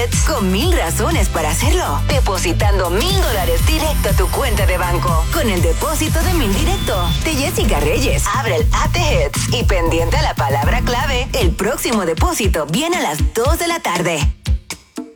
Hits con 1000 razones para hacerlo. Depositando $1000 directo a tu cuenta de banco. Con el depósito de 1000 directo de Jessica Reyes. Abre el app de Hits y pendiente a la palabra clave. El próximo depósito viene a las 2 de la tarde.